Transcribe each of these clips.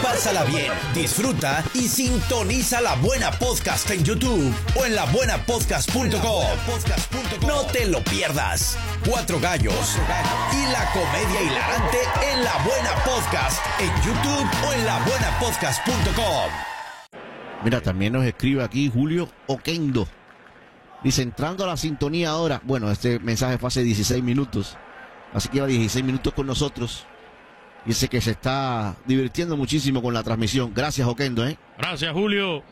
Pásala bien, disfruta y sintoniza La Buena Podcast en YouTube o en labuenapodcast.com. No te lo pierdas. Cuatro gallos y la comedia hilarante en La Buena Podcast en YouTube o en labuenapodcast.com. Mira, también nos escribe aquí Julio Oquendo. Dice, entrando a la sintonía ahora. Bueno, este mensaje fue hace 16 minutos. Así que lleva 16 minutos con nosotros. Dice que se está divirtiendo muchísimo con la transmisión. Gracias, Oquendo, Gracias, Julio.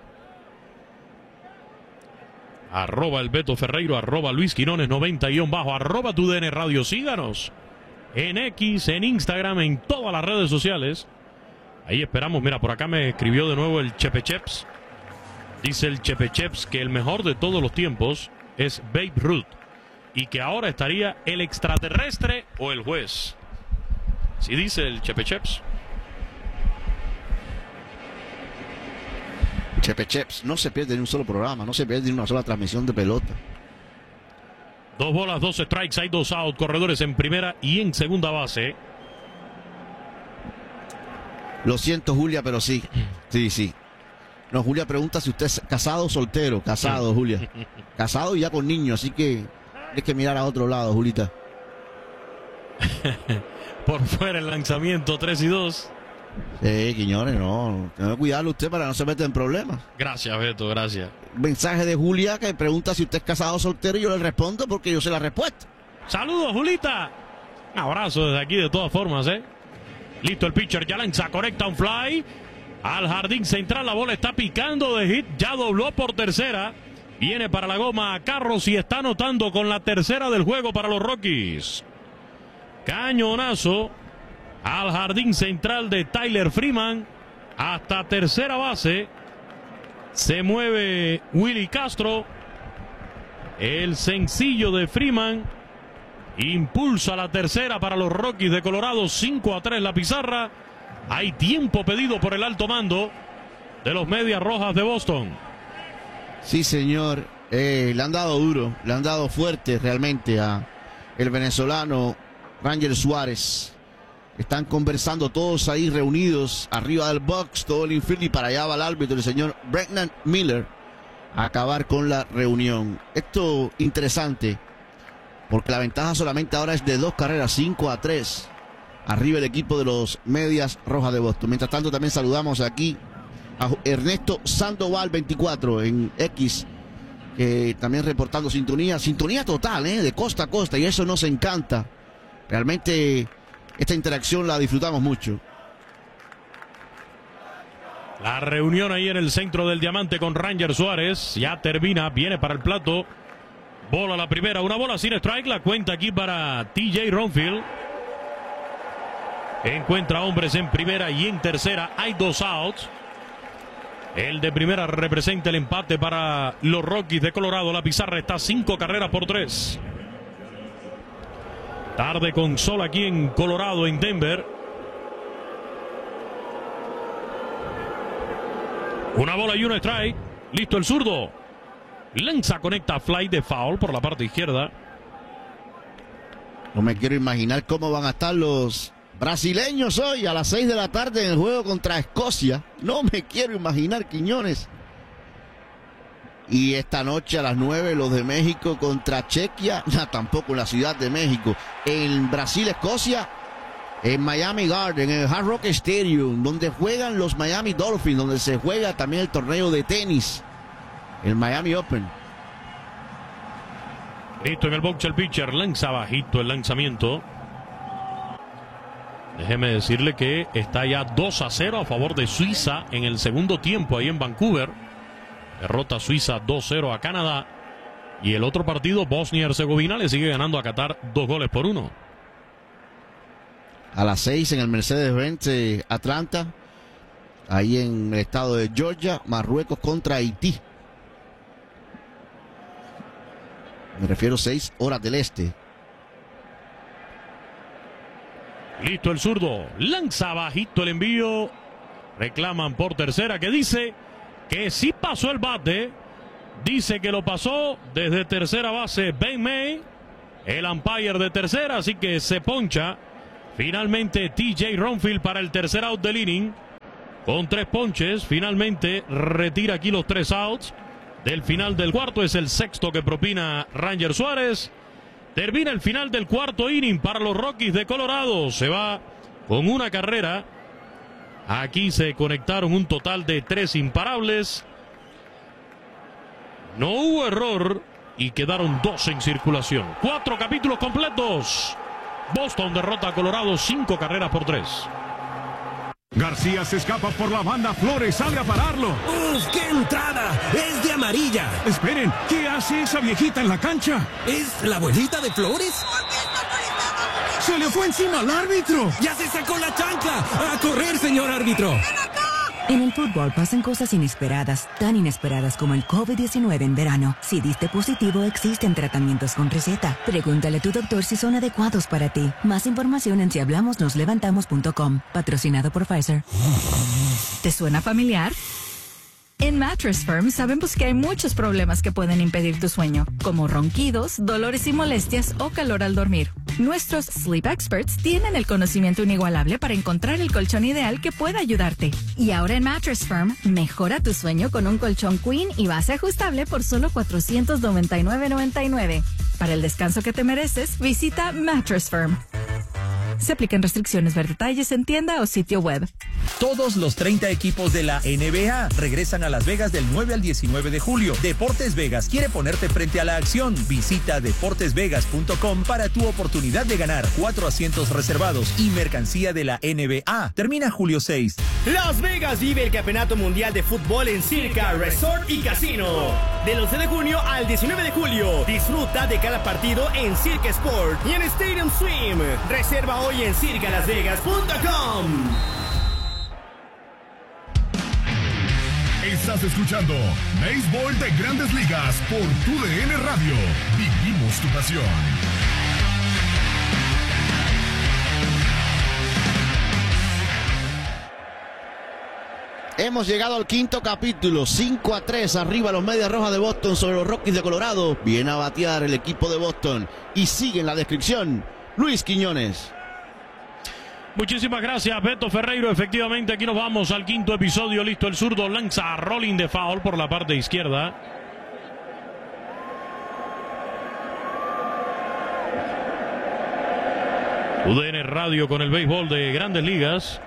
Arroba el Beto Ferreiro, arroba Luis Quinones 90-bajo, arroba tu DN Radio. Síganos en X, en Instagram, en todas las redes sociales. Ahí esperamos. Mira, por acá me escribió de nuevo el Chepecheps. Dice el Chepecheps que el mejor de todos los tiempos es Babe Ruth y que ahora estaría el extraterrestre o el juez. Sí dice el Chepecheps. Chepecheps no se pierde en un solo programa, no se pierde en una sola transmisión de pelota. 2 bolas, 2 strikes, hay 2 out, corredores en primera y en segunda base. Lo siento, Julia, pero sí. Sí. No, Julia pregunta si usted es casado o soltero. Casado, Julia. Casado y ya con niños, así que hay que mirar a otro lado, Julita. Por fuera el lanzamiento, 3-2. Sí, Quiñones, no. Tiene que cuidarlo usted para no se meter en problemas. Gracias, Beto, gracias. Mensaje de Julia que pregunta si usted es casado o soltero y yo le respondo porque yo sé la respuesta. Saludos, Julita. Un abrazo desde aquí de todas formas, Listo el pitcher, ya lanza, conecta un fly al jardín central, la bola está picando de hit, ya dobló por tercera, viene para la goma a Carros y está anotando con la tercera del juego para los Rockies. Cañonazo al jardín central de Tyler Freeman hasta tercera base, se mueve Willy Castro, el sencillo de Freeman impulsa la tercera para los Rockies de Colorado, 5-3 la pizarra. Hay tiempo pedido por el alto mando de los Medias Rojas de Boston. Sí, señor. Le han dado duro, le han dado fuerte realmente a el venezolano Ranger Suárez. Están conversando todos ahí reunidos arriba del box, todo el infield, y para allá va el árbitro, el señor Brennan Miller, a acabar con la reunión. Esto interesante, porque la ventaja solamente ahora es de 2 carreras, 5-3. Arriba el equipo de los Medias Rojas de Boston. Mientras tanto, también saludamos aquí a Ernesto Sandoval 24 en X, también reportando sintonía total, de costa a costa, y eso nos encanta. Realmente esta interacción la disfrutamos mucho. La reunión ahí en el centro del diamante con Ranger Suárez ya termina, viene para el plato. Bola la primera, una bola sin strike, la cuenta aquí para TJ Ronfield. Encuentra hombres en primera y en tercera, hay 2 outs. El de primera representa el empate para los Rockies de Colorado. La pizarra está 5-3. Tarde con sol aquí en Colorado, en Denver. Una bola y un strike. Listo el zurdo. Lanza, conecta, fly de foul por la parte izquierda. No me quiero imaginar cómo van a estar los brasileños hoy a las 6 de la tarde en el juego contra Escocia. No me quiero imaginar, Quiñones. Y esta noche a las 9 los de México contra Chequia. No, tampoco en la Ciudad de México. En Brasil, Escocia, en Miami Garden, en el Hard Rock Stadium, donde juegan los Miami Dolphins, donde se juega también el torneo de tenis, el Miami Open. Listo en el box el pitcher, lanza bajito el lanzamiento. Déjeme decirle que está ya 2-0 a favor de Suiza en el segundo tiempo ahí en Vancouver. Derrota Suiza 2-0 a Canadá. Y el otro partido, Bosnia-Herzegovina, le sigue ganando a Qatar 2-1. A las 6 en el Mercedes-Benz Atlanta, ahí en el estado de Georgia, Marruecos contra Haití. Me refiero 6 horas del este. Listo el zurdo, lanza bajito el envío. Reclaman por tercera, que dice que sí pasó el bate. Dice que lo pasó desde tercera base Ben May, el umpire de tercera, así que se poncha finalmente TJ Ronfield para el tercer out del inning. con 3 ponches. Finalmente retira aquí los 3 outs del final del cuarto. Es el sexto que propina Ranger Suárez. Termina el final del cuarto inning para los Rockies de Colorado. Se va con una carrera. Aquí se conectaron un total de 3 imparables. No hubo error y quedaron 2 en circulación. 4 capítulos completos. Boston derrota a Colorado 5 carreras por 3. García se escapa por la banda. Flores sale a pararlo. ¡Uf, qué entrada! ¡Es de amarilla! Esperen, ¿qué hace esa viejita en la cancha? ¿Es la abuelita de Flores? ¡Se le fue encima al árbitro! ¡Ya se sacó la chancla! ¡A correr, señor árbitro! En el fútbol pasan cosas inesperadas, tan inesperadas como el COVID-19 en verano. Si diste positivo, existen tratamientos con receta. Pregúntale a tu doctor si son adecuados para ti. Más información en sihablamosnoslevantamos.com. Patrocinado por Pfizer. ¿Te suena familiar? En Mattress Firm sabemos que hay muchos problemas que pueden impedir tu sueño, como ronquidos, dolores y molestias o calor al dormir. Nuestros Sleep Experts tienen el conocimiento inigualable para encontrar el colchón ideal que pueda ayudarte. Y ahora en Mattress Firm, mejora tu sueño con un colchón Queen y base ajustable por solo $499.99. Para el descanso que te mereces, visita Mattress Firm. Se aplican restricciones. Ver detalles en tienda o sitio web. Todos los 30 equipos de la NBA regresan a Las Vegas del 9 al 19 de julio. Deportes Vegas quiere ponerte frente a la acción. Visita deportesvegas.com para tu oportunidad de ganar 4 asientos reservados y mercancía de la NBA. Termina julio 6. Las Vegas vive el Campeonato Mundial de Fútbol en Circa Resort y Casino. Del 11 de junio al 19 de julio. Disfruta de cada partido en Circa Sport y en Stadium Swim. Reserva hoy en circalasvegas.com. Estás escuchando Béisbol de Grandes Ligas por TUDN Radio. Vivimos tu pasión. Hemos llegado al quinto capítulo, 5-3 arriba los Medias Rojas de Boston sobre los Rockies de Colorado. Viene a batear el equipo de Boston y sigue en la descripción Luis Quiñones. Muchísimas gracias, Beto Ferreiro. Efectivamente, aquí nos vamos al quinto episodio. Listo el zurdo, lanza a rolling de foul por la parte izquierda. UDN Radio con el béisbol de Grandes Ligas.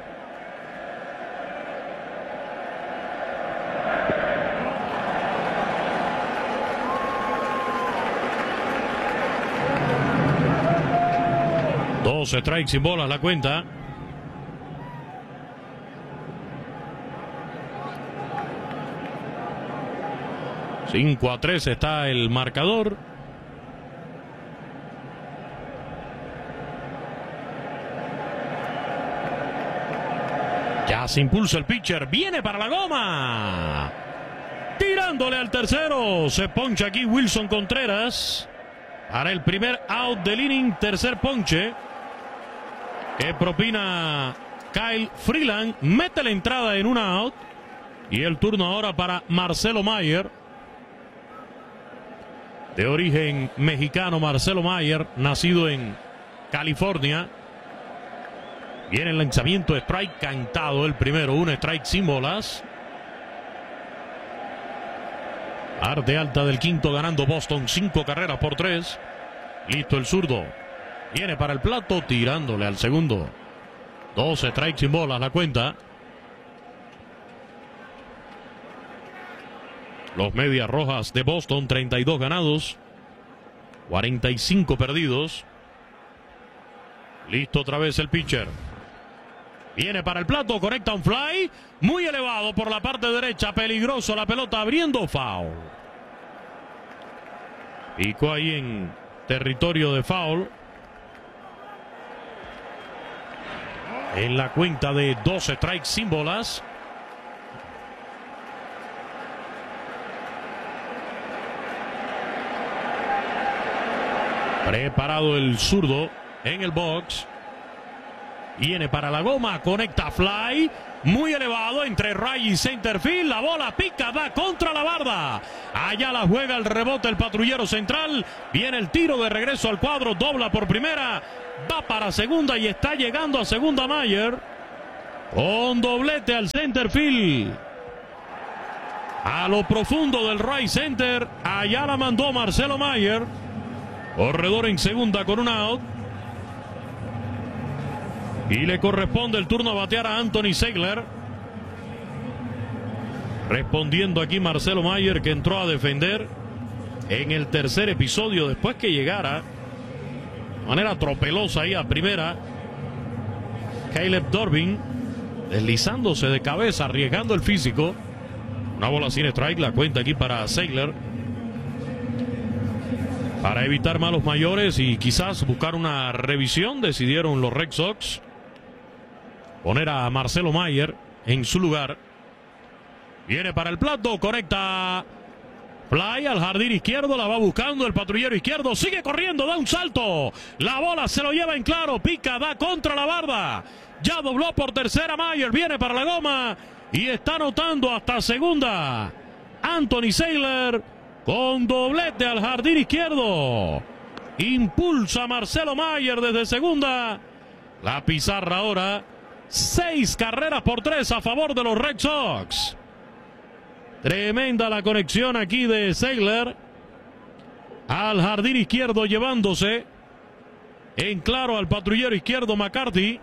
Dos strikes sin bolas la cuenta. Cinco a 3 está el marcador. Ya se impulsa el pitcher. Viene para la goma. Tirándole al tercero. Se poncha aquí Wilson Contreras. Para el primer out del inning. Tercer ponche que propina Kyle Freeland. Mete la entrada en una out. Y el turno ahora para Marcelo Mayer. De origen mexicano, Marcelo Mayer, nacido en California. Viene el lanzamiento, strike cantado el primero, un strike sin bolas. Parte alta del quinto, ganando Boston 5 carreras por 3. Listo el zurdo. Viene para el plato, tirándole al segundo. 2 strikes sin bolas la cuenta. Los Medias Rojas de Boston, 32 ganados, 45 perdidos. Listo otra vez el pitcher. Viene para el plato, conecta un fly. Muy elevado por la parte derecha, peligroso la pelota, abriendo foul. Picó ahí en territorio de foul. En la cuenta de 2 strikes sin bolas. Preparado el zurdo en el box. Viene para la goma, conecta fly. Muy elevado entre Ray y centerfield. La bola pica, va contra la barda. Allá la juega el rebote el patrullero central. Viene el tiro de regreso al cuadro. Dobla por primera. Va para segunda y está llegando a segunda Mayer. con doblete al center field. A lo profundo del right center, allá la mandó Marcelo Mayer. Corredor en segunda con un out. Y le corresponde el turno a batear a Anthony Ziegler. Respondiendo aquí Marcelo Mayer, que entró a defender en el tercer episodio después que llegara de manera tropelosa ahí a primera Caleb Durbin, deslizándose de cabeza, arriesgando el físico. Una bola sin strike, la cuenta aquí para Ziegler. Para evitar malos mayores y quizás buscar una revisión, decidieron los Red Sox poner a Marcelo Mayer en su lugar. Viene para el plato, conecta. Fly al jardín izquierdo, la va buscando el patrullero izquierdo, sigue corriendo, da un salto. La bola se lo lleva en claro, pica, da contra la barda. Ya dobló por tercera Mayer, viene para la goma y está anotando hasta segunda. Anthony Ziegler con doblete al jardín izquierdo. Impulsa Marcelo Mayer desde segunda. La pizarra ahora, 6 carreras por 3 a favor de los Red Sox. Tremenda la conexión aquí de Ziegler al jardín izquierdo, llevándose en claro al patrullero izquierdo McCarthy.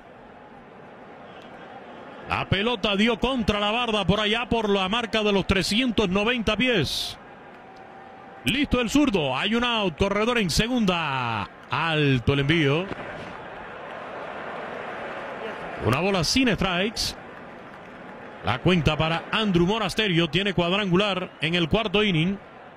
La pelota dio contra la barda por allá por la marca de los 390 pies. Listo el zurdo, hay un out, corredor en segunda. Alto el envío. Una bola sin strikes. La cuenta para Andrew Monasterio, tiene cuadrangular en el cuarto inning.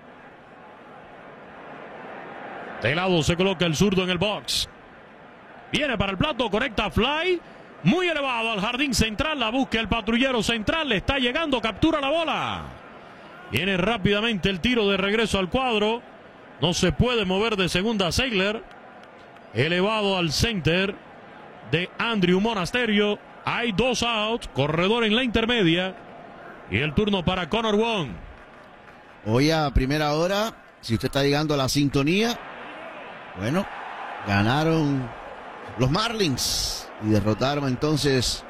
De lado se coloca el zurdo en el box. Viene para el plato, conecta fly. Muy elevado al jardín central, la busca el patrullero central, le está llegando, captura la bola. Viene rápidamente el tiro de regreso al cuadro. No se puede mover de segunda Ziegler. Elevado al center de Andrew Monasterio. Hay 2 outs, corredor en la intermedia. Y el turno para Connor Wong. Hoy a primera hora, si usted está llegando a la sintonía, bueno, ganaron los Marlins y derrotaron entonces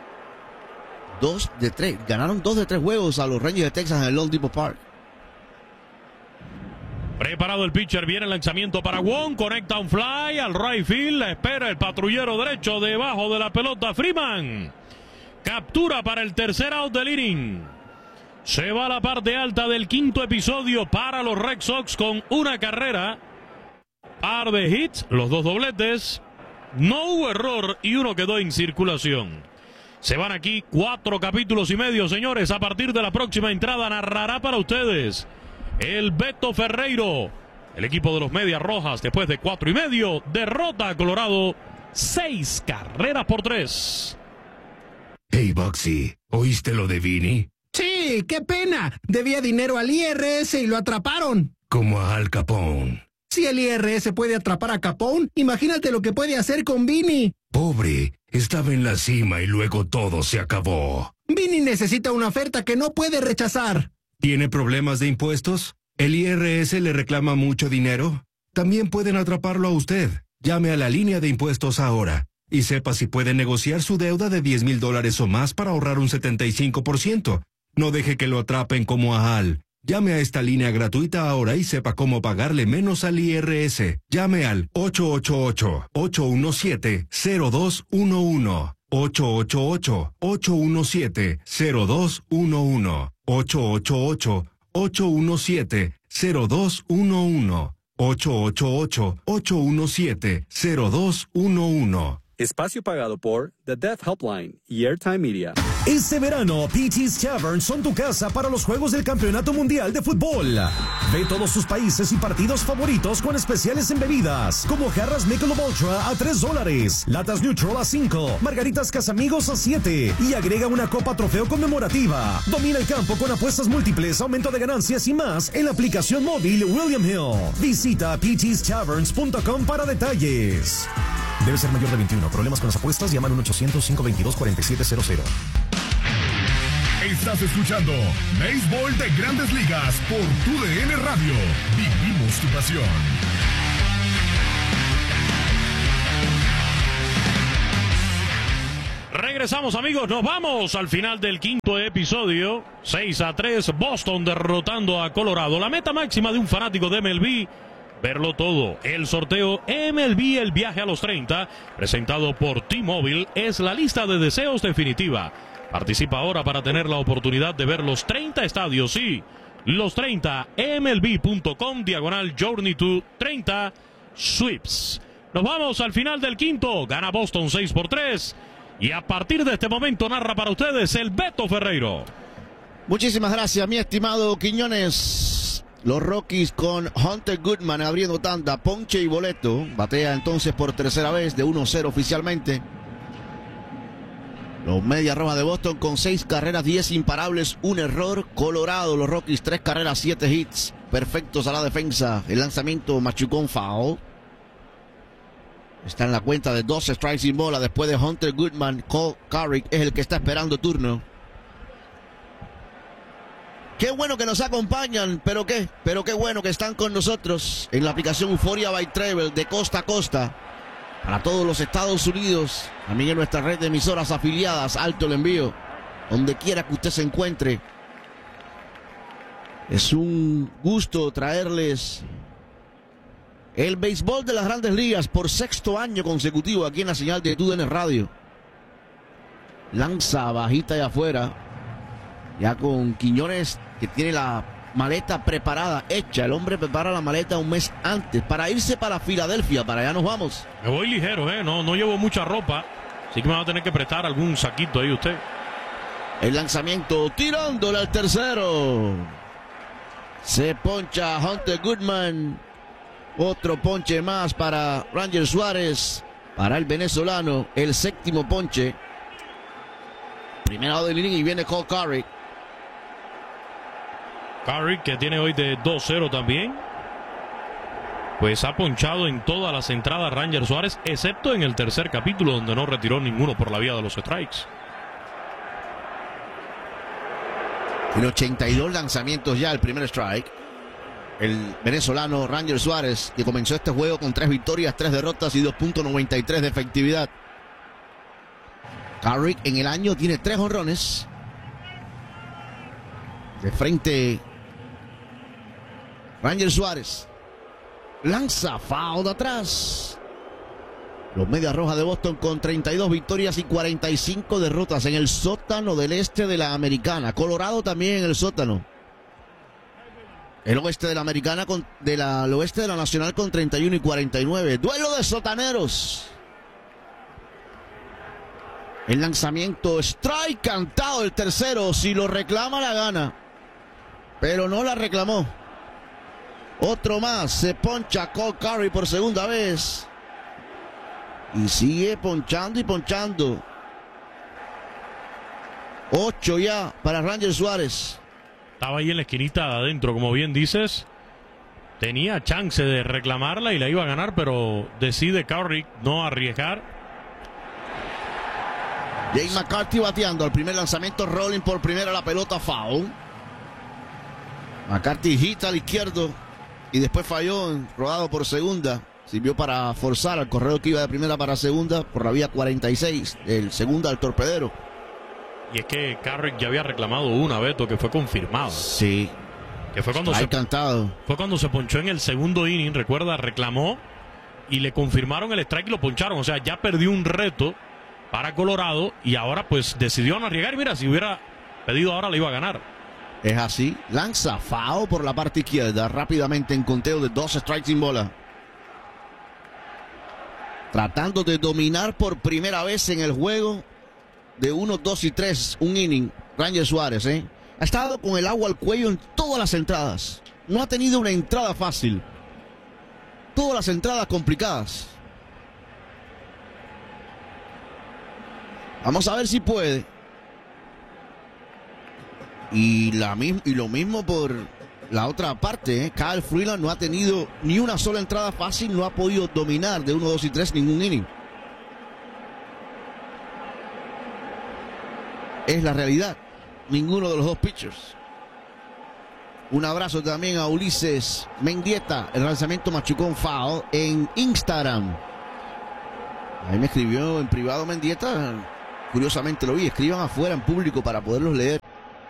2 de 3. Ganaron 2 de 3 juegos a los Rangers de Texas en el Lone Depot Park. Preparado el pitcher, viene el lanzamiento para Wong, conecta un fly al right field, la espera el patrullero derecho debajo de la pelota Freeman. Captura para el tercer out del inning. Se va a la parte alta del quinto episodio para los Red Sox con una carrera. Par de hits, los 2 dobletes. No hubo error y uno quedó en circulación. Se van aquí 4 capítulos y medio, señores. A partir de la próxima entrada narrará para ustedes el Beto Ferreiro. El equipo de los Medias Rojas, después de 4 y medio, derrota a Colorado 6 carreras por 3. Hey, Bugsy, ¿oíste lo de Vinny? Sí, qué pena. Debía dinero al IRS y lo atraparon. Como a Al Capone. Si el IRS puede atrapar a Capone, imagínate lo que puede hacer con Vinny. Pobre, estaba en la cima y luego todo se acabó. Vinny necesita una oferta que no puede rechazar. ¿Tiene problemas de impuestos? ¿El IRS le reclama mucho dinero? También pueden atraparlo a usted. Llame a la línea de impuestos ahora y sepa si puede negociar su deuda de $10,000 o más para ahorrar un 75%. No deje que lo atrapen como a Al. Llame a esta línea gratuita ahora y sepa cómo pagarle menos al IRS. Llame al 888-817-0211. 888-817-0211. 888-817-0211. 888-817-0211. Espacio pagado por The Deaf Helpline y Airtime Media. Este verano, P.T.'s Tavern son tu casa para los Juegos del Campeonato Mundial de Fútbol. Ve todos sus países y partidos favoritos con especiales en bebidas, como jarras Michelob Ultra a $3, latas Neutral a $5, margaritas Casamigos a $7 y agrega una copa trofeo conmemorativa. Domina el campo con apuestas múltiples, aumento de ganancias y más en la aplicación móvil William Hill. Visita ptstaverns.com para detalles. Debe ser mayor de 21. Problemas con las apuestas, llaman 1-800-522-4700. Estás escuchando Béisbol de Grandes Ligas por TUDN Radio. Vivimos tu pasión. Regresamos, amigos, nos vamos al final del quinto episodio. 6-3, Boston derrotando a Colorado. La meta máxima de un fanático de MLB, verlo todo. El sorteo MLB, el viaje a los 30, presentado por T-Mobile, es la lista de deseos definitiva. Participa ahora para tener la oportunidad de ver los 30 estadios, sí, los 30, MLB.com/Journey to 30 Sweeps. Nos vamos al final del quinto. Gana Boston 6-3. Y a partir de este momento narra para ustedes el Beto Ferreiro. Muchísimas gracias, mi estimado Quiñones. Los Rockies con Hunter Goodman abriendo tanda, ponche y boleto. Batea entonces por tercera vez de 1-0 oficialmente. Los Medias Rojas de Boston con 6 carreras, 10 imparables, 1 error. Colorado, los Rockies 3 carreras, 7 hits. Perfectos a la defensa. El lanzamiento machucón foul. Está en la cuenta de 2 strikes sin bola. Después de Hunter Goodman, Cole Carrick es el que está esperando turno. Qué bueno que nos acompañan, pero qué bueno que están con nosotros en la aplicación Euphoria by Travel de costa a costa para todos los Estados Unidos. También en nuestra red de emisoras afiliadas, alto el envío, donde quiera que usted se encuentre. Es un gusto traerles el béisbol de las Grandes Ligas por 6º año consecutivo aquí en la señal de TUDN Radio. Lanza bajita y afuera. Ya con Quiñones, que tiene la maleta preparada, hecha. El hombre prepara la maleta un mes antes para irse para Filadelfia. Para allá nos vamos. Me voy ligero, no llevo mucha ropa. Así que me va a tener que prestar algún saquito ahí usted. El lanzamiento tirándole al tercero. Se poncha Hunter Goodman. Otro ponche más para Ranger Suárez. Para el venezolano, el 7º ponche. Primero del inning y viene Cole Carrick. Carrick, que tiene hoy de 2-0 también. Pues ha ponchado en todas las entradas Ranger Suárez, excepto en el tercer capítulo, donde no retiró ninguno por la vía de los strikes. Tiene 82 lanzamientos ya, el primer strike. El venezolano Ranger Suárez, que comenzó este juego con 3 victorias, 3 derrotas y 2.93 de efectividad. Carrick en el año tiene 3 jonrones. De frente, Ranger Suárez. Lanza foul de atrás. Los Medias Rojas de Boston con 32 victorias y 45 derrotas en el sótano del este de la Americana. Colorado también en el sótano. El oeste de la Americana el oeste de la Nacional con 31 y 49. Duelo de sotaneros. El lanzamiento, strike cantado el tercero. Si lo reclama, la gana. Pero no la reclamó. Otro más. Se poncha Cole Carrick por segunda vez. Y sigue ponchando y ponchando. 8 ya para Ranger Suárez. Estaba ahí en la esquinita de adentro, como bien dices. Tenía chance de reclamarla y la iba a ganar, pero decide Carrick no arriesgar. Jay McCarthy bateando al primer lanzamiento, rolling por primera, la pelota foul. McCarthy hita al izquierdo y después falló, rodado por segunda. Sirvió para forzar al corredor que iba de primera para segunda por la vía 46, el segunda al torpedero. Y es que Carrick ya había reclamado una, Beto, que fue confirmado. Sí. Que fue cuando fue cuando se ponchó en el segundo inning, recuerda, reclamó y le confirmaron el strike y lo poncharon. O sea, ya perdió un reto para Colorado y ahora pues decidió no arriesgar. Mira, si hubiera pedido ahora le iba a ganar. Es así. Lanza foul por la parte izquierda rápidamente en conteo de 2 strikes sin bola. Tratando de dominar por primera vez en el juego de 1, 2 y 3, un inning, Ranger Suárez, ha estado con el agua al cuello en todas las entradas. No ha tenido una entrada fácil. Todas las entradas complicadas. Vamos a ver si puede. Y lo mismo por la otra parte, Kyle Freeland no ha tenido ni una sola entrada fácil, no ha podido dominar de 1, 2 y 3 ningún inning. Es la realidad. Ninguno de los dos pitchers. Un abrazo también a Ulises Mendieta. El lanzamiento machucón foul en Instagram. Ahí me escribió en privado Mendieta. curiosamente lo vi. Escriban afuera en público para poderlos leer.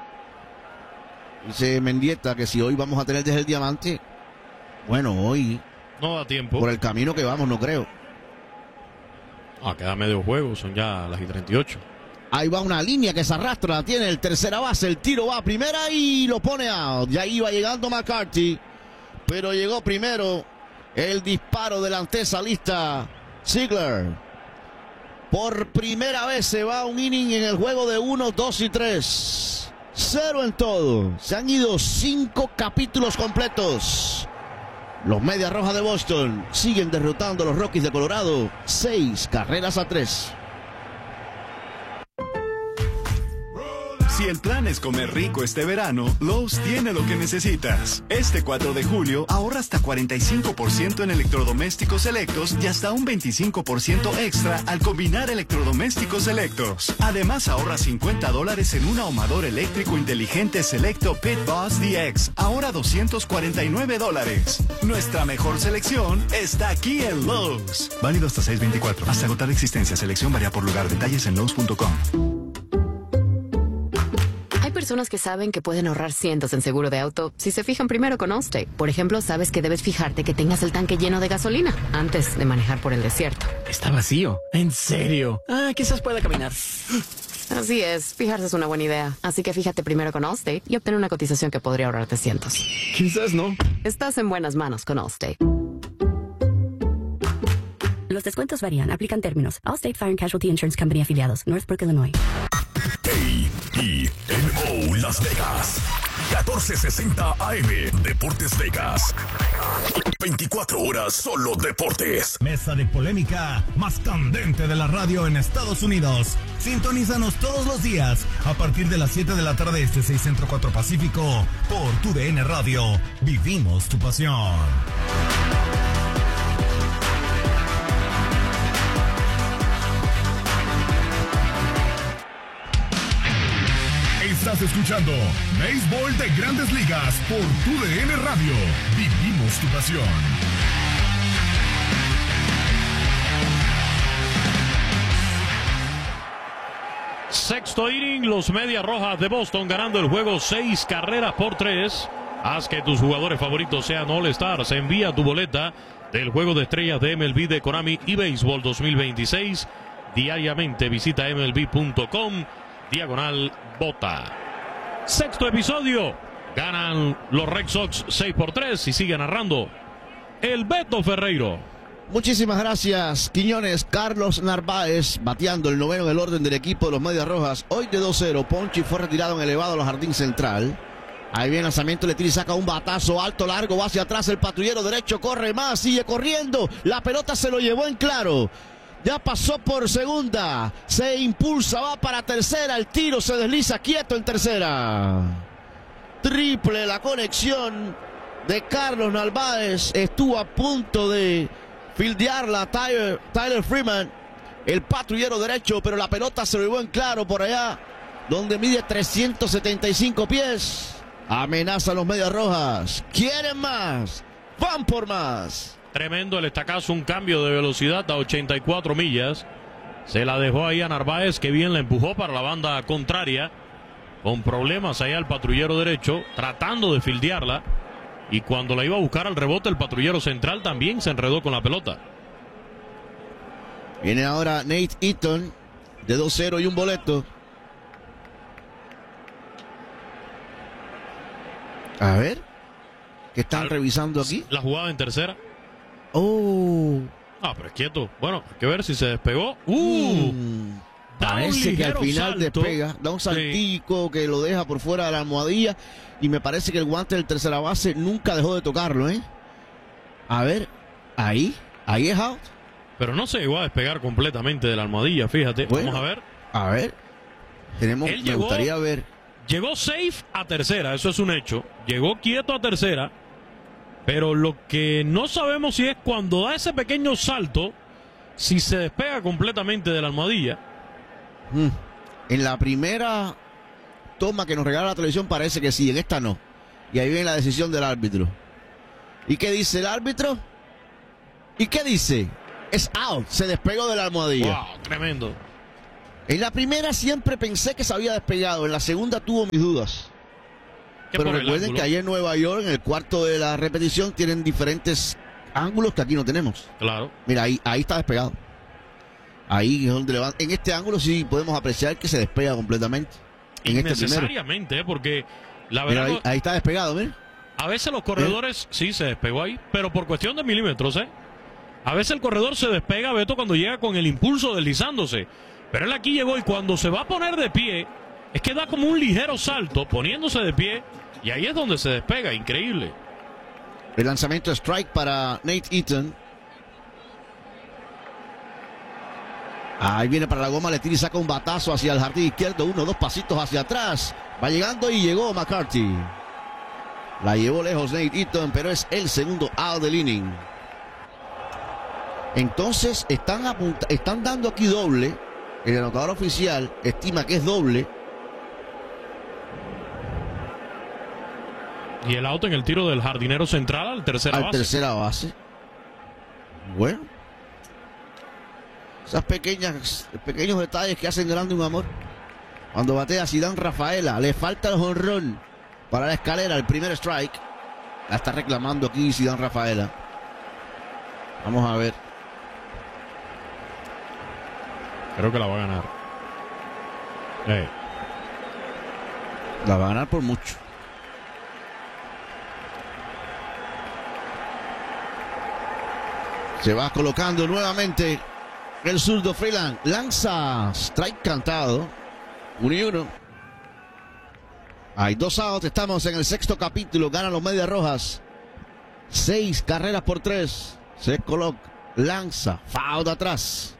Dice Mendieta que si hoy vamos a tener desde el diamante, bueno, hoy no da tiempo. Por el camino que vamos, no creo. Queda medio juego, son ya las y 38. Ahí va una línea que se arrastra, la tiene el tercera base, el tiro va a primera y lo pone out. Ya iba llegando McCarthy, pero llegó primero el disparo del antesalista Ziegler. Por primera vez se va un inning en el juego de 1, 2 y 3. 0 en todo. Se han ido 5 capítulos completos. Los Medias Rojas de Boston siguen derrotando a los Rockies de Colorado 6-3. Si el plan es comer rico este verano, Lowe's tiene lo que necesitas. Este 4 de julio ahorra hasta 45% en electrodomésticos selectos y hasta un 25% extra al combinar electrodomésticos selectos. Además ahorra $50 en un ahumador eléctrico inteligente selecto Pit Boss DX, ahora $249. Nuestra mejor selección está aquí en Lowe's. Válido hasta 6/24. Hasta agotar existencia. Selección varía por lugar. Detalles en Lowe's.com. Hay personas que saben que pueden ahorrar cientos en seguro de auto si se fijan primero con Allstate. Por ejemplo, sabes que debes fijarte que tengas el tanque lleno de gasolina antes de manejar por el desierto. Está vacío. ¿En serio? Quizás pueda caminar. Así es, fijarse es una buena idea. Así que fíjate primero con Allstate y obtén una cotización que podría ahorrarte cientos. Quizás no. Estás en buenas manos con Allstate. Los descuentos varían, aplican términos. Allstate Fire and Casualty Insurance Company afiliados, Northbrook, Illinois. KENO Las Vegas, 1460 AM, Deportes Vegas. 24 horas solo deportes. Mesa de polémica más candente de la radio en Estados Unidos. Sintonízanos todos los días a partir de las 7 de la tarde, 6 Centro 4 Pacífico, por TUDN Radio. Vivimos tu pasión. Estás escuchando Béisbol de Grandes Ligas por TUDN Radio. Vivimos tu pasión. Sexto inning, los Medias Rojas de Boston ganando el juego 6-3. Haz que tus jugadores favoritos sean All-Stars. Envía tu boleta del juego de estrellas de MLB de Konami y Béisbol 2026. Diariamente visita MLB.com/bota. Sexto episodio. Ganan los Red Sox 6-3 y sigue narrando el Beto Ferreiro. Muchísimas gracias, Quiñones. Carlos Narváez bateando el noveno del orden del equipo de los Medias Rojas. Hoy de 2-0. Ponchi fue retirado en elevado a los jardín central. Ahí viene el lanzamiento, le tira y saca un batazo alto, largo, va hacia atrás el patrullero derecho, corre más, sigue corriendo. La pelota se lo llevó en claro. Ya pasó por segunda, se impulsa, va para tercera, el tiro se desliza quieto en tercera. Triple la conexión de Carlos Narváez, estuvo a punto de fildearla Tyler Freeman, el patrullero derecho, pero la pelota se lo llevó en claro por allá, donde mide 375 pies. Amenaza a los Medias Rojas, quieren más, van por más. Tremendo el estacazo, un cambio de velocidad a 84 millas. Se la dejó ahí a Narváez, que bien la empujó para la banda contraria. Con problemas allá el patrullero derecho, tratando de fildearla. Y cuando la iba a buscar al rebote, el patrullero central también se enredó con la pelota. Viene ahora Nate Eaton, de 2-0 y un boleto. A ver, ¿qué están revisando aquí? La jugada en tercera. Oh. Pero es quieto. Bueno, hay que ver si se despegó. Parece que al final salto. despega, da un saltico que lo deja por fuera de la almohadilla. Y me parece que el guante del tercera base nunca dejó de tocarlo, ¿eh? A ver, ahí es out. Pero no se llegó a despegar completamente de la almohadilla, fíjate. Bueno, vamos a ver. A ver. Me gustaría ver. Llegó safe a tercera, eso es un hecho. Llegó quieto a tercera. Pero lo que no sabemos si es cuando da ese pequeño salto, si se despega completamente de la almohadilla. En la primera toma que nos regala la televisión parece que sí, en esta no. Y ahí viene la decisión del árbitro. ¿Y qué dice el árbitro? ¿Y qué dice? Es out, se despegó de la almohadilla. Wow, tremendo. En la primera siempre pensé que se había despegado, en la segunda tuvo mis dudas. Pero recuerden que allá en Nueva York, en el cuarto de la repetición, tienen diferentes ángulos que aquí no tenemos. Claro. Mira, ahí está despegado. Ahí es donde levanta. En este ángulo sí podemos apreciar que se despega completamente. Innecesariamente, porque la verdad. Mira, ahí está despegado, mira. A veces los corredores sí se despegó ahí, pero por cuestión de milímetros, A veces el corredor se despega, Beto, cuando llega con el impulso deslizándose. Pero él aquí llegó y cuando se va a poner de pie, es que da como un ligero salto, poniéndose de pie, y ahí es donde se despega. Increíble. El lanzamiento strike para Nate Eaton. Ahí viene para la goma, le tira y saca un batazo hacia el jardín izquierdo. 1, 2 pasitos hacia atrás. Va llegando y llegó McCarthy. La llevó lejos Nate Eaton, pero es el segundo out del inning. Entonces están dando aquí doble. El anotador oficial estima que es doble. Y el out en el tiro del jardinero central al tercera base. Bueno. Esos pequeños detalles que hacen grande un amor. Cuando batea Zidane Rafaela, le falta el jonrón para la escalera, el primer strike. La está reclamando aquí Zidane Rafaela. Vamos a ver. Creo que la va a ganar. La va a ganar por mucho. Se va colocando nuevamente el zurdo Freeland. Lanza strike cantado. 1-1. Hay 2 outs. Estamos en el 6º capítulo. Ganan los Medias Rojas. 6 carreras por 3. Se coloca. Lanza. Foul de atrás.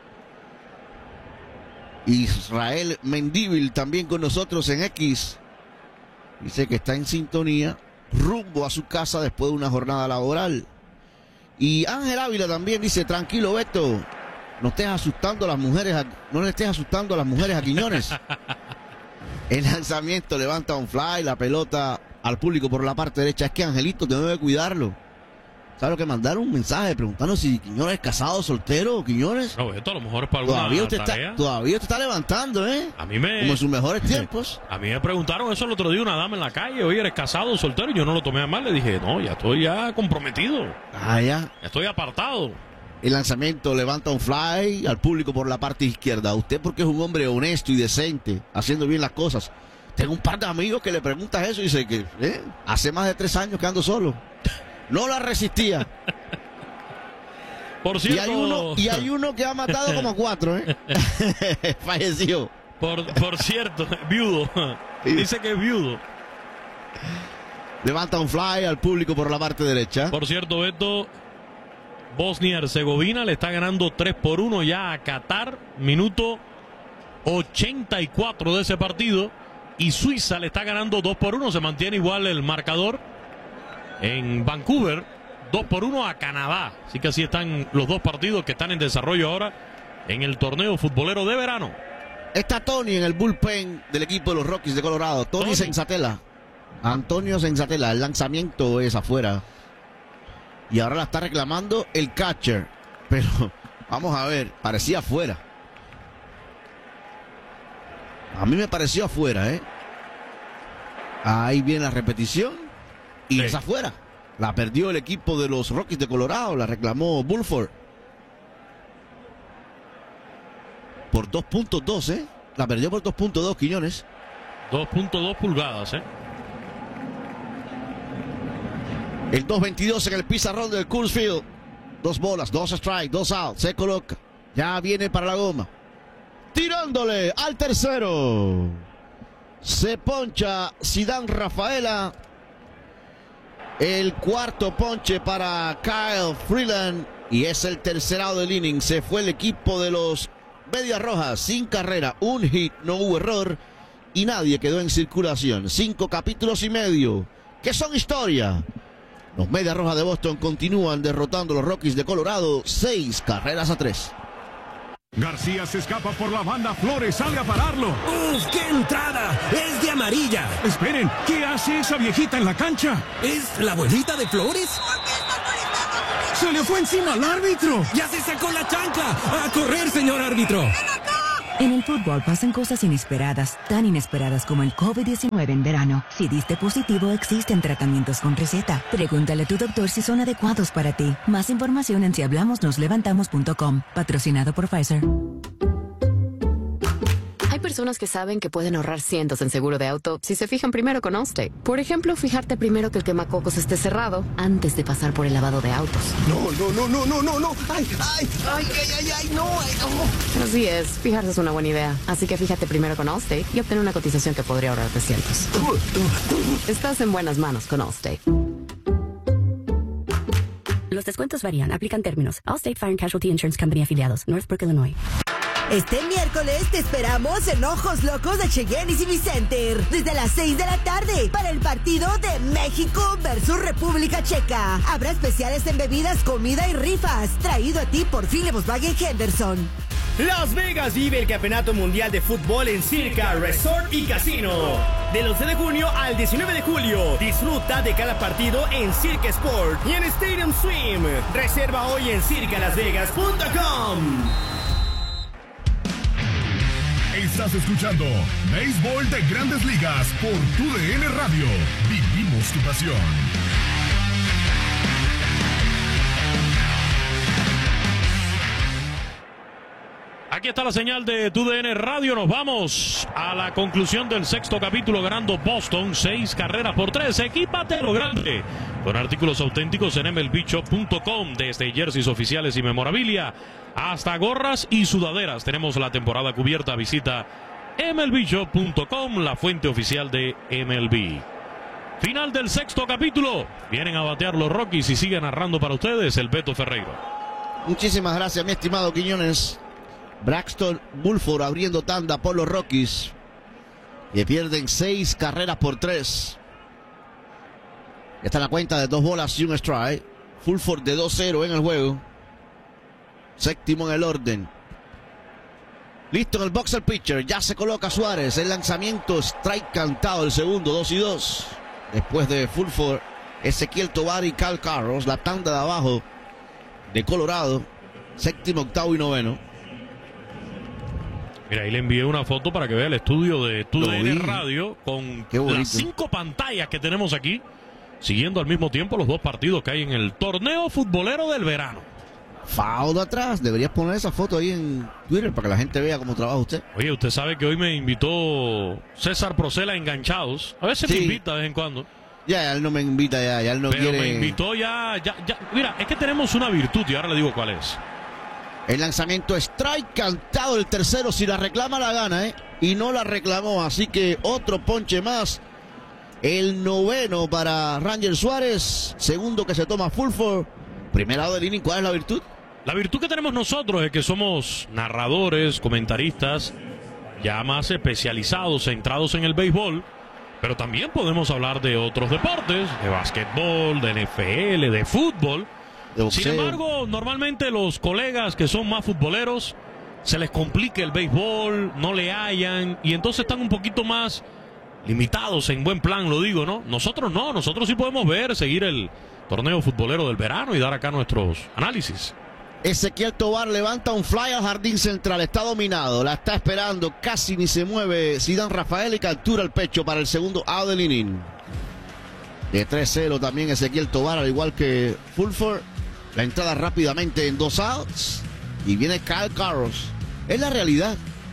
Israel Mendívil también con nosotros en X. Dice que está en sintonía. Rumbo a su casa después de una jornada laboral. Y Ángel Ávila también dice: tranquilo, Beto. No estés asustando a las mujeres. No le estés asustando a las mujeres a Quiñones. El lanzamiento levanta un fly. La pelota al público por la parte derecha. Es que Angelito debe cuidarlo. ¿Sabes lo que mandaron? Un mensaje preguntando si Quiñones es casado, soltero, Quiñones. No, esto a lo mejor es para alguna tarea. Todavía usted está levantando, como en sus mejores tiempos. A mí me preguntaron eso el otro día, una dama en la calle: oye, ¿eres casado, soltero? Y yo no lo tomé a mal, le dije: no, ya estoy comprometido. Ya estoy apartado. El lanzamiento levanta un fly al público por la parte izquierda. Usted, porque es un hombre honesto y decente, haciendo bien las cosas. Tengo un par de amigos que le preguntas eso y dice que hace más de 3 años que ando solo. No la resistía. Por cierto. Y hay uno que ha matado como 4, falleció. Por cierto, viudo. Dice que es viudo. Levanta un fly al público por la parte derecha. Por cierto, Beto, Bosnia-Herzegovina le está ganando 3-1 ya a Qatar. Minuto 84 de ese partido. Y Suiza le está ganando 2-1. Se mantiene igual el marcador. En Vancouver, 2-1 a Canadá. Así que así están los dos partidos que están en desarrollo ahora en el torneo futbolero de verano. Está Tony en el bullpen del equipo de los Rockies de Colorado. Tony Senzatela. Antonio Senzatela. El lanzamiento es afuera. Y ahora la está reclamando el catcher. Pero vamos a ver, parecía afuera. A mí me pareció afuera, Ahí viene la repetición. Y es afuera. La perdió el equipo de los Rockies de Colorado. La reclamó Bulford. Por 2.2, La perdió por 2.2, Quiñones. 2.2 pulgadas, El 2.22 en el pizarrón del Coors Field. 2 bolas, 2 strikes, 2 outs. Se coloca. Ya viene para la goma. Tirándole al tercero. Se poncha Zidane Rafaela. El cuarto ponche para Kyle Freeland. Y es el tercer out del inning. Se fue el equipo de los Medias Rojas sin carrera. Un hit, no hubo error. Y nadie quedó en circulación. 5 capítulos y medio. Que son historia. Los Medias Rojas de Boston continúan derrotando a los Rockies de Colorado. 6 carreras a 3. García se escapa por la banda. Flores sale a pararlo. ¡Uf, qué entrada! ¡Es de amarilla! Esperen, ¿qué hace esa viejita en la cancha? ¿Es la abuelita de Flores? ¡Se le fue encima al árbitro! ¡Ya se sacó la chancla! ¡A correr, señor árbitro! En el fútbol pasan cosas inesperadas, tan inesperadas como el COVID-19 en verano. Si diste positivo, existen tratamientos con receta. Pregúntale a tu doctor si son adecuados para ti. Más información en sihablamosnoslevantamos.com. Patrocinado por Pfizer. Hay personas que saben que pueden ahorrar cientos en seguro de auto si se fijan primero con Allstate. Por ejemplo, fijarte primero que el quemacocos esté cerrado antes de pasar por el lavado de autos. No. Ay, no. Así es, fijarse es una buena idea. Así que fíjate primero con Allstate y obtén una cotización que podría ahorrarte cientos. Estás en buenas manos con Allstate. Los descuentos varían, aplican términos. Allstate Fire and Casualty Insurance Company afiliados, Northbrook, Illinois. Este miércoles te esperamos en Ojos Locos de Cheyenne y Civic Center desde las 6 de la tarde para el partido de México versus República Checa. Habrá especiales en bebidas, comida y rifas, traído a ti por Philip Volkswagen Henderson. Las Vegas vive el Campeonato Mundial de Fútbol en Circa Resort y Casino. Del 11 de junio al 19 de julio, disfruta de cada partido en Circa Sport y en Stadium Swim. Reserva hoy en circalasvegas.com. Estás escuchando Béisbol de Grandes Ligas por TUDN Radio. Vivimos tu pasión. Aquí está la señal de TUDN Radio. Nos vamos a la conclusión del sexto capítulo, ganando Boston 6-3. Equípate lo grande con artículos auténticos en MLBshop.com, desde jerseys oficiales y memorabilia hasta gorras y sudaderas. Tenemos la temporada cubierta. Visita MLBshop.com, la fuente oficial de MLB. Final del sexto capítulo. Vienen a batear los Rockies y sigue narrando para ustedes el Beto Ferreiro. Muchísimas gracias, mi estimado Quiñones. Braxton Bulford abriendo tanda por los Rockies. Y pierden 6-3. Está en la cuenta de 2 bolas y 1 strike. Fulford de 2-0 en el juego. Séptimo en el orden. Listo en el box el pitcher. Ya se coloca Suárez. El lanzamiento, strike cantado. El segundo, 2-2. Después de Fulford, Ezequiel Tovar y Cal Carros. La tanda de abajo de Colorado. Séptimo, octavo y noveno. Mira, ahí le envié una foto para que vea el estudio de TUDN Radio con las 5 pantallas que tenemos aquí, siguiendo al mismo tiempo los 2 partidos que hay en el torneo futbolero del verano. Faudo atrás, deberías poner esa foto ahí en Twitter para que la gente vea cómo trabaja usted. Oye, usted sabe que hoy me invitó César Procela a Enganchados. A veces me invita de vez en cuando. Ya él no me invita, ya él no quiere. Pero me invitó ya. Mira, es que tenemos una virtud y ahora le digo cuál es. El lanzamiento, strike cantado, el tercero. Si la reclama la gana, y no la reclamó, así que otro ponche más. El noveno para Ranger Suárez, segundo que se toma Fulford. Primer lado del inning, ¿cuál es la virtud? La virtud que tenemos nosotros es que somos narradores, comentaristas ya más especializados, centrados en el béisbol, pero también podemos hablar de otros deportes, de básquetbol, de NFL, de fútbol. Sin embargo, normalmente los colegas que son más futboleros se les complica el béisbol, no le hallan y entonces están un poquito más limitados en buen plan, lo digo, ¿no? Nosotros no, nosotros sí podemos ver, seguir el torneo futbolero del verano y dar acá nuestros análisis. Ezequiel Tovar levanta un fly al jardín central, está dominado, la está esperando, casi ni se mueve Zidane Rafael y captura el pecho para el segundo out del inning. De 3-0 también Ezequiel Tovar, al igual que Fulford. La entrada rápidamente en 2 outs. Y viene Kyle Carros. Es la realidad.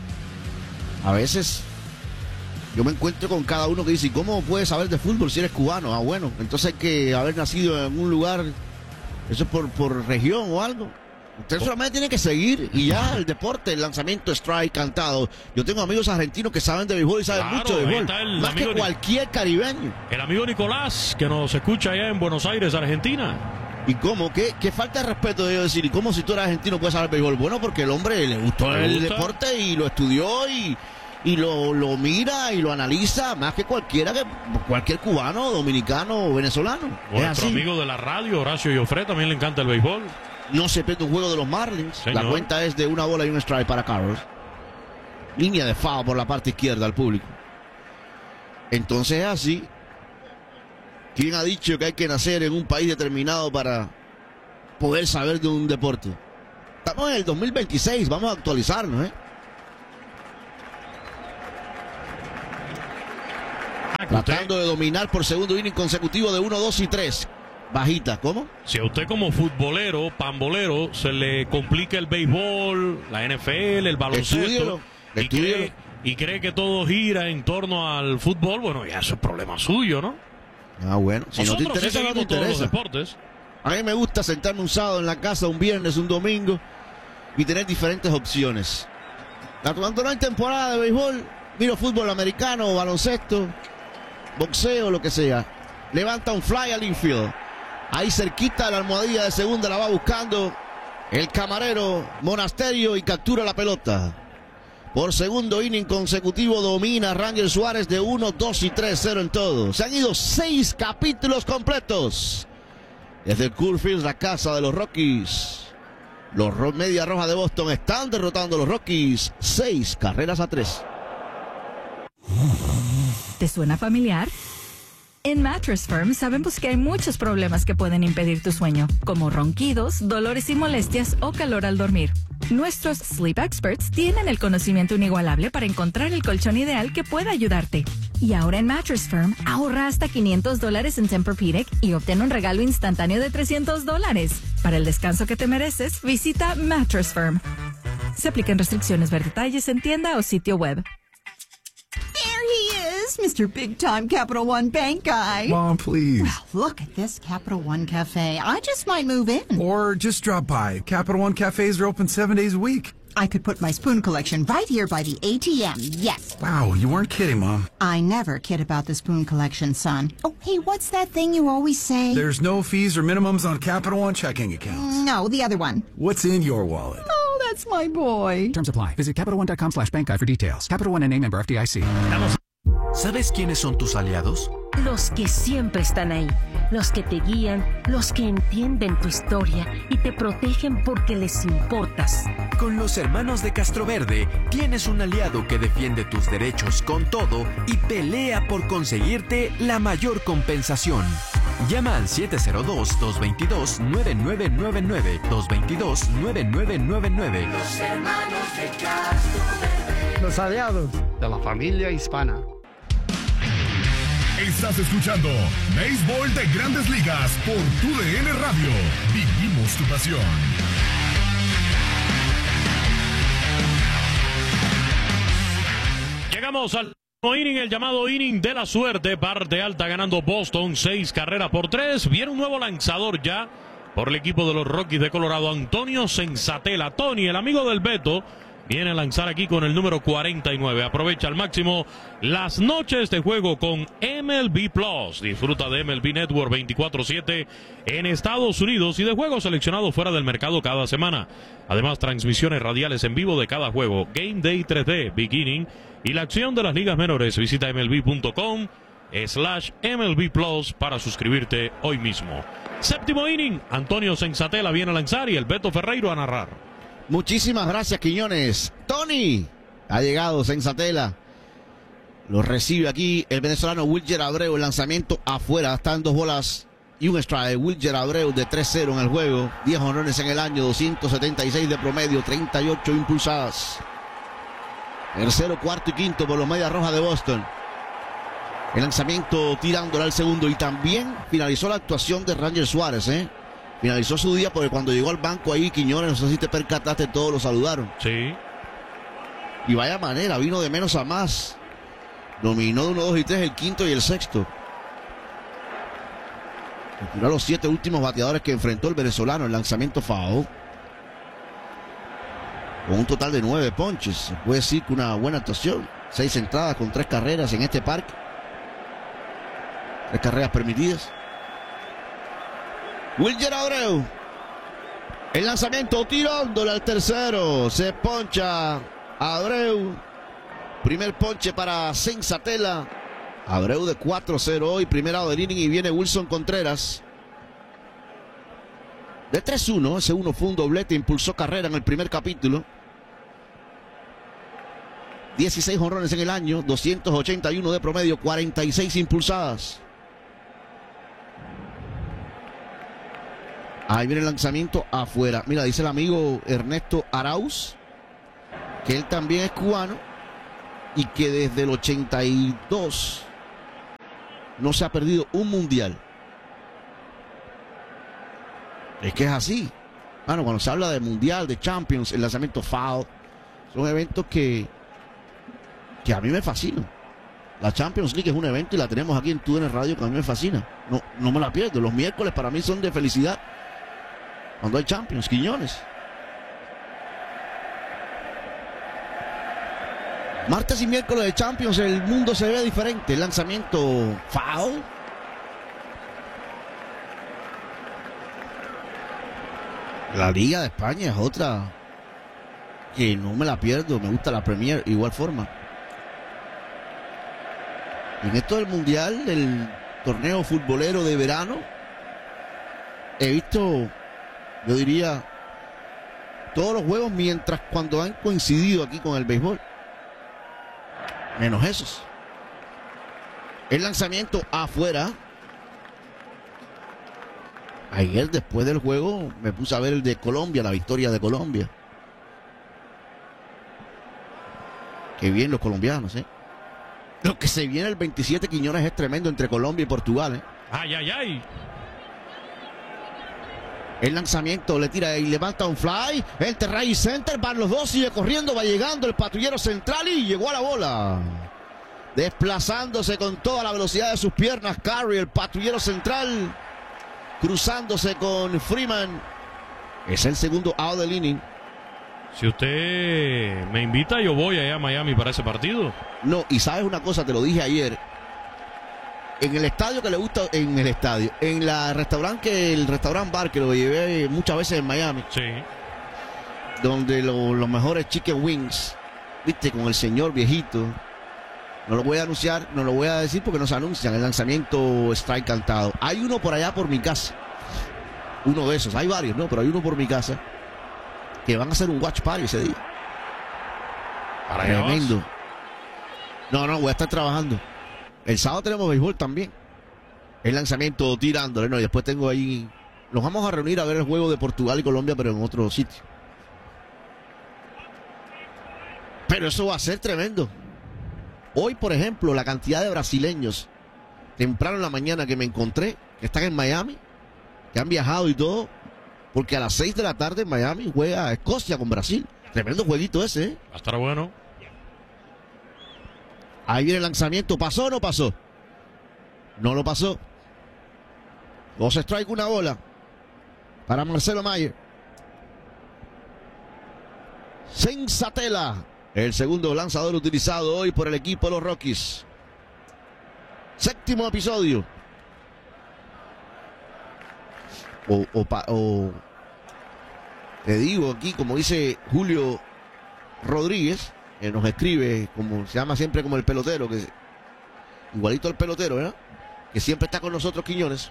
A veces yo me encuentro con cada uno que dice, ¿cómo puedes saber de fútbol si eres cubano? Ah, bueno, entonces hay que haber nacido en un lugar, eso es por región o algo. Usted solamente tiene que seguir y ya el deporte, el lanzamiento, strike, cantado. Yo tengo amigos argentinos que saben de béisbol y saben mucho de béisbol, más que cualquier caribeño. El amigo Nicolás, que nos escucha allá en Buenos Aires, Argentina. ¿Y cómo? ¿Qué falta de respeto de yo decir? ¿Y cómo si tú eres argentino puedes saber béisbol? Bueno, porque el hombre le gustó el deporte y lo estudió y lo mira y lo analiza más que cualquier cubano, dominicano o venezolano. Nuestro amigo de la radio, Horacio Joffre, también le encanta el béisbol. No se pierde un juego de los Marlins. Señor. La cuenta es de 1 bola y 1 strike para Carlos. Línea de foul por la parte izquierda al público. Entonces es así. ¿Quién ha dicho que hay que nacer en un país determinado para poder saber de un deporte? Estamos en el 2026, vamos a actualizarnos, Tratando de dominar por segundo inning consecutivo de 1, 2 y 3. Bajita, ¿cómo? Si a usted como futbolero, pambolero, se le complica el béisbol, la NFL, el baloncesto, y cree que todo gira en torno al fútbol, bueno, ya eso es problema suyo, ¿no? Ah, bueno. Si no te interesa, no te interesa. Todos los deportes. A mí me gusta sentarme un sábado en la casa, un viernes, un domingo, y tener diferentes opciones. Cuando no hay temporada de béisbol, miro fútbol americano, baloncesto, boxeo, lo que sea. Levanta un fly al infield. Ahí cerquita de la almohadilla de segunda la va buscando el camarero Monasterio y captura la pelota. Por segundo inning consecutivo domina Ranger Suárez de 1, 2 y 3-0 en todo. Se han ido 6 capítulos completos. Desde el Coors Field, la casa de los Rockies. Los Media Roja de Boston están derrotando a los Rockies 6-3. ¿Te suena familiar? En Mattress Firm sabemos que hay muchos problemas que pueden impedir tu sueño, como ronquidos, dolores y molestias o calor al dormir. Nuestros Sleep Experts tienen el conocimiento inigualable para encontrar el colchón ideal que pueda ayudarte. Y ahora en Mattress Firm, ahorra hasta $500 en Tempur-Pedic y obtén un regalo instantáneo de $300. Para el descanso que te mereces, visita Mattress Firm. Se aplican restricciones, ver detalles en tienda o sitio web. There he is, Mr. Big Time Capital One Bank guy. Mom, please. Well, look at this Capital One Cafe. I just might move in. Or just drop by. Capital One cafes are open 7 days a week. I could put my spoon collection right here by the ATM, yes. Wow, you weren't kidding, Mom. I never kid about the spoon collection, son. Oh, hey, what's that thing you always say? There's no fees or minimums on Capital One checking accounts. No, the other one. What's in your wallet? Oh, that's my boy. Terms apply. Visit CapitalOne.com/bankguide for details. Capital One and member FDIC. ¿Sabes quiénes son tus aliados? Los que siempre están ahí, los que te guían, los que entienden tu historia y te protegen porque les importas. Con los hermanos de Castroverde tienes un aliado que defiende tus derechos con todo y pelea por conseguirte la mayor compensación. Llama al 702-222-9999, 222-9999. Los hermanos de Castroverde. Los aliados de la familia hispana. Estás escuchando Béisbol de Grandes Ligas por TUDN Radio. Vivimos tu pasión. Llegamos al inning, el llamado inning de la suerte. Parte alta ganando Boston 6-3. Viene un nuevo lanzador ya por el equipo de los Rockies de Colorado, Antonio Senzatela. Tony, el amigo del Beto, viene a lanzar aquí con el número 49. Aprovecha al máximo las noches de juego con MLB Plus. Disfruta de MLB Network 24/7 en Estados Unidos y de juegos seleccionados fuera del mercado cada semana. Además, transmisiones radiales en vivo de cada juego, Game Day 3D, Beginning y la acción de las ligas menores. Visita MLB.com/MLB Plus para suscribirte hoy mismo. Séptimo inning, Antonio Senzatela viene a lanzar y el Beto Ferreiro a narrar. Muchísimas gracias, Quiñones. Tony, ha llegado Senzatela. Lo recibe aquí el venezolano Wilyer Abreu. El lanzamiento afuera. Están 2 bolas y un strike. Wilyer Abreu de 3-0 en el juego. 10 jonrones en el año. 276 de promedio. 38 impulsadas. Tercero, cuarto y quinto por los Medias Rojas de Boston. El lanzamiento tirándole al segundo. Y también finalizó la actuación de Ranger Suárez, Finalizó su día porque cuando llegó al banco ahí, Quiñones, no sé si te percataste, todos lo saludaron. Sí. Y vaya manera, vino de menos a más. Dominó de 1, 2 y 3 el quinto y el sexto. Tiró a los 7 últimos bateadores que enfrentó el venezolano. El lanzamiento foul. Con un total de 9 ponches. Se puede decir que una buena actuación. 6 entradas con 3 carreras en este parque. 3 carreras permitidas. Wilyer Abreu. El lanzamiento tirándole al tercero. Se poncha Abreu. Primer ponche para Senzatela. Abreu de 4-0 hoy. Primer out del inning y viene Wilson Contreras. De 3-1. Ese 1 fue un doblete. Impulsó carrera en el primer capítulo. 16 jonrones en el año. 281 de promedio. 46 impulsadas. Ahí viene el lanzamiento afuera. Mira, dice el amigo Ernesto Arauz que él también es cubano y que desde el 82 no se ha perdido un mundial. Es que es así. Bueno, cuando se habla de mundial, de Champions, el lanzamiento foul, son eventos que a mí me fascinan. La Champions League es un evento y la tenemos aquí en TUDN Radio que a mí me fascina. No me la pierdo. Los miércoles para mí son de felicidad. Cuando hay Champions, Quiñones. Martes y miércoles de Champions, el mundo se ve diferente. El lanzamiento foul. La Liga de España es otra que no me la pierdo. Me gusta la Premier igual forma. En esto del Mundial, el torneo futbolero de verano, he visto, yo diría, todos los juegos mientras cuando han coincidido aquí con el béisbol. Menos esos. El lanzamiento afuera. Ayer, después del juego, me puse a ver el de Colombia, la victoria de Colombia. Qué bien los colombianos, ¿eh? Lo que se viene el 27, Quiñones, es tremendo entre Colombia y Portugal, ¿eh? ¡Ay, ay, ay! El lanzamiento le tira y levanta un fly. Entre right center, van los dos, sigue corriendo, va llegando el patrullero central y llegó a la bola. Desplazándose con toda la velocidad de sus piernas, Curry, el patrullero central, cruzándose con Freeman. Es el segundo out del inning. Si usted me invita, yo voy allá a Miami para ese partido. No, y sabes una cosa, te lo dije ayer. En el estadio que le gusta, en el estadio, en el restaurant bar que lo llevé muchas veces en Miami. Sí. Donde los mejores chicken wings, viste, con el señor viejito. No lo voy a anunciar, no lo voy a decir porque no se anuncian. El lanzamiento strike cantado. Hay uno por allá por mi casa. Uno de esos, hay varios, ¿no? Pero hay uno por mi casa que van a hacer un watch party ese día. Tremendo. No, voy a estar trabajando. El sábado tenemos béisbol también. El lanzamiento tirándole, ¿no? Y después tengo ahí. Nos vamos a reunir a ver el juego de Portugal y Colombia, pero en otro sitio. Pero eso va a ser tremendo. Hoy, por ejemplo, la cantidad de brasileños temprano en la mañana que me encontré, que están en Miami, que han viajado y todo, porque a las 6 de la tarde en Miami juega Escocia con Brasil. Tremendo jueguito ese, ¿eh? Va a estar bueno. Ahí viene el lanzamiento. ¿Pasó o no pasó? No lo pasó. 2 strikes, una bola para Marcelo Mayer. Senzatela, el segundo lanzador utilizado hoy por el equipo de los Rockies. 7º episodio. Te digo aquí, como dice Julio Rodríguez, que nos escribe, como se llama siempre como el pelotero, que igualito al pelotero, ¿verdad? Que siempre está con nosotros, Quiñones.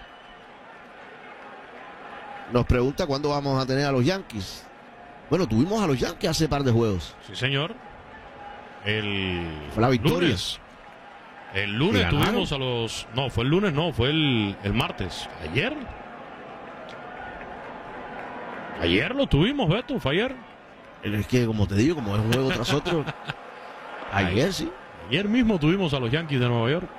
Nos pregunta cuándo vamos a tener a los Yankees. Bueno, tuvimos a los Yankees hace par de juegos. Sí, señor. Fue la victoria. Lunes. El lunes tuvimos a los... No, fue el lunes, no, fue el martes. Ayer lo tuvimos, Beto, fue ayer. Es que, como te digo, como es un juego tras otro. Ayer sí. Ayer mismo tuvimos a los Yankees de Nueva York.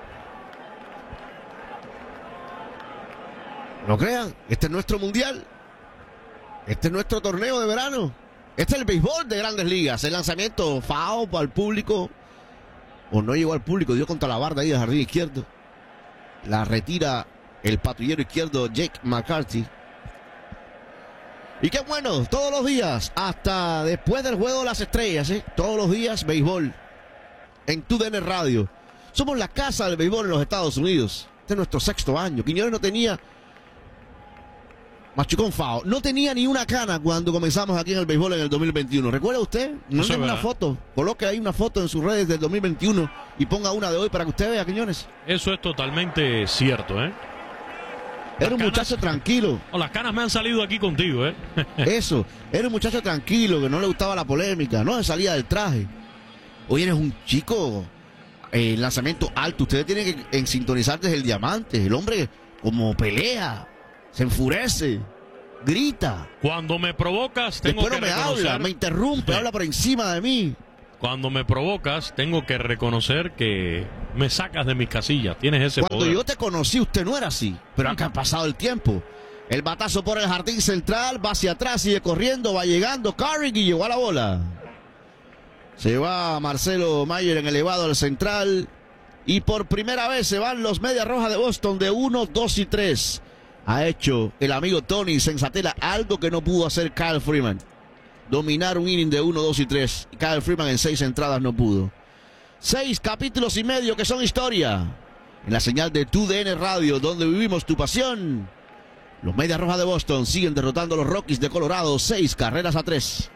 No crean, este es nuestro mundial. Este es nuestro torneo de verano. Este es el béisbol de Grandes Ligas. El lanzamiento foul para el público. O no llegó al público, dio contra la barda ahí de jardín izquierdo. La retira el patrullero izquierdo Jake McCarthy. Y qué bueno, todos los días, hasta después del juego de las estrellas, ¿eh? Todos los días, béisbol. En TUDN Radio. Somos la casa del béisbol en los Estados Unidos. Este es nuestro 6º año. Quiñones no tenía... Machucón Fao. No tenía ni una cana cuando comenzamos aquí en el béisbol en el 2021. ¿Recuerda usted? No tengo una foto. Coloque ahí una foto en sus redes del 2021 y ponga una de hoy para que usted vea, Quiñones. Eso es totalmente cierto, ¿eh? Era un muchacho tranquilo. Oh, las canas me han salido aquí contigo, ¿eh? Eso. Era un muchacho tranquilo, que no le gustaba la polémica, no se salía del traje. Hoy eres un chico, lanzamiento alto. Ustedes tienen que sintonizar desde el diamante. El hombre como pelea, se enfurece, grita. Cuando me provocas, tengo después que no me reconocer... habla, me interrumpe, habla por encima de mí. Cuando me provocas, tengo que reconocer que me sacas de mis casillas. Tienes ese Cuando poder. yo te conocí, usted no era así. Pero acá ha pasado el tiempo. El batazo por el jardín central, va hacia atrás, sigue corriendo, va llegando Carrick y llegó a la bola. Se va Marcelo Mayer en elevado al central. Y por primera vez se van los Medias Rojas de Boston de 1, 2 y 3. Ha hecho el amigo Tony Sensatela algo que no pudo hacer Kyle Freeman. Dominar un inning de 1, 2 y 3. Kyle Freeman en 6 entradas no pudo. 6 capítulos y medio que son historia. En la señal de TUDN Radio, donde vivimos tu pasión. Los Medias Rojas de Boston siguen derrotando a los Rockies de Colorado 6 carreras a 3.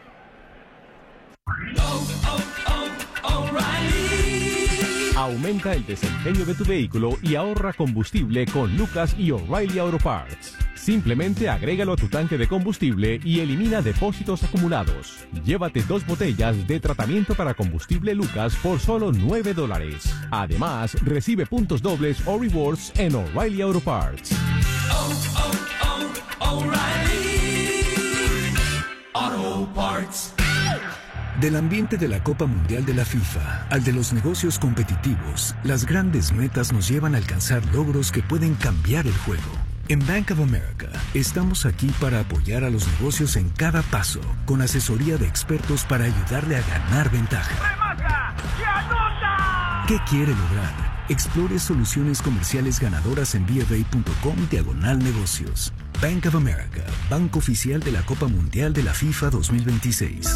Aumenta el desempeño de tu vehículo y ahorra combustible con Lucas y O'Reilly Auto Parts. Simplemente agrégalo a tu tanque de combustible y elimina depósitos acumulados. Llévate 2 botellas de tratamiento para combustible Lucas por solo $9. Además, recibe puntos dobles o rewards en O'Reilly Auto Parts. O'Reilly Auto Parts. Del ambiente de la Copa Mundial de la FIFA al de los negocios competitivos, las grandes metas nos llevan a alcanzar logros que pueden cambiar el juego. En Bank of America estamos aquí para apoyar a los negocios en cada paso, con asesoría de expertos para ayudarle a ganar ventaja. ¿Qué quiere lograr? Explore soluciones comerciales ganadoras en bfa.com/negocios. Bank of America, banco oficial de la Copa Mundial de la FIFA 2026.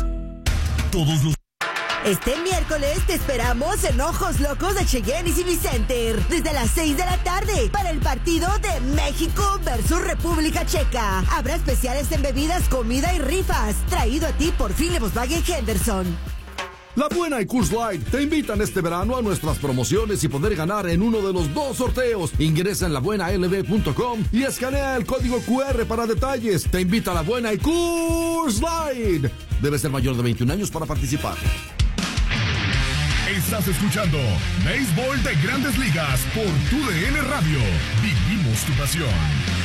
Este miércoles te esperamos en Ojos Locos de Cheyenne y Civic Center desde las 6 de la tarde para el partido de México versus República Checa. Habrá especiales en bebidas, comida y rifas. Traído a ti por Philip Volkswagen Henderson. La Buena y Coors Light te invitan este verano a nuestras promociones y poder ganar en uno de los 2 sorteos. Ingresa en labuenalb.com y escanea el código QR para detalles. Te invita a La Buena y Coors Light. Debe ser mayor de 21 años para participar. Estás escuchando Béisbol de Grandes Ligas por TUDN Radio. Vivimos tu pasión.